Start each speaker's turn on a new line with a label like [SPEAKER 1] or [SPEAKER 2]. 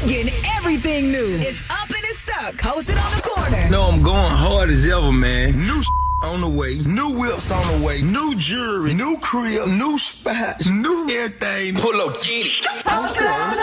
[SPEAKER 1] getting everything new. It's Up and It's Stuck, hosted on the corner.
[SPEAKER 2] No, I'm going hard as ever, man. New on the way, new whips on the way, new jewelry, new crib, new spots, new everything. Pull up, get it.
[SPEAKER 1] Hosted on the